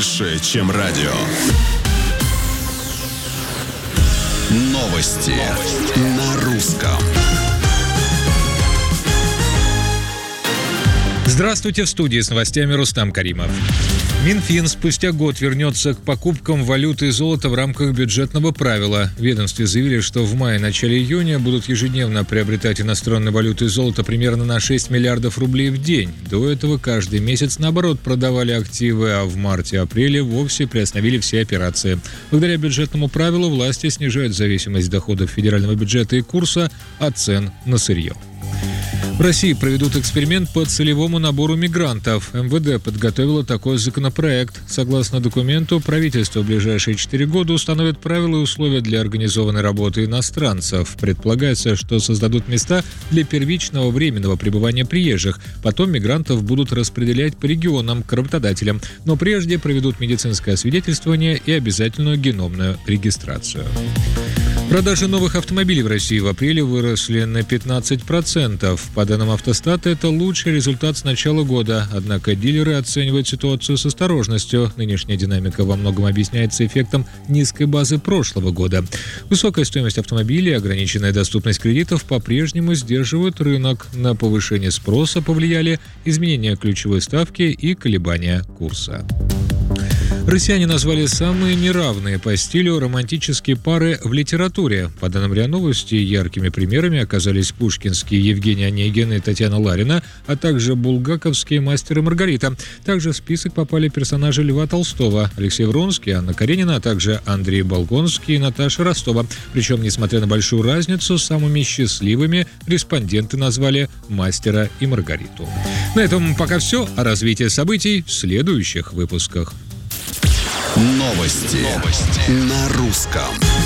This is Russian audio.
больше, чем радио. Новости на русском. Здравствуйте, в студии с новостями Рустам Каримов. Минфин спустя год вернется к покупкам валюты и золота в рамках бюджетного правила. В ведомстве заявили, что в мае-начале июня будут ежедневно приобретать иностранную валюту и золото примерно на 6 миллиардов рублей в день. До этого каждый месяц, наоборот, продавали активы, а в марте-апреле вовсе приостановили все операции. Благодаря бюджетному правилу власти снижают зависимость доходов федерального бюджета и курса от цен на сырье. В России проведут эксперимент по целевому набору мигрантов. МВД подготовило такой законопроект. Согласно документу, правительство в ближайшие 4 года установит правила и условия для организованной работы иностранцев. Предполагается, что создадут места для первичного временного пребывания приезжих. Потом мигрантов будут распределять по регионам к работодателям. Но прежде проведут медицинское освидетельствование и обязательную геномную регистрацию. Продажи новых автомобилей в России в апреле выросли на 15%. По данным Автостата, это лучший результат с начала года. Однако дилеры оценивают ситуацию с осторожностью. Нынешняя динамика во многом объясняется эффектом низкой базы прошлого года. Высокая стоимость автомобилей и ограниченная доступность кредитов по-прежнему сдерживают рынок. На повышение спроса повлияли изменения ключевой ставки и колебания курса. Россияне назвали самые неравные по стилю романтические пары в литературе. По данным РИА Новости, яркими примерами оказались пушкинские Евгений Онегин и Татьяна Ларина, а также булгаковские «Мастер и Маргарита». Также в список попали персонажи Льва Толстого, Алексей Вронский, Анна Каренина, а также Андрей Болконский и Наташа Ростова. Причем, несмотря на большую разницу, самыми счастливыми респонденты назвали «Мастера и Маргариту». На этом пока все. О развитии событий в следующих выпусках. Новости на русском.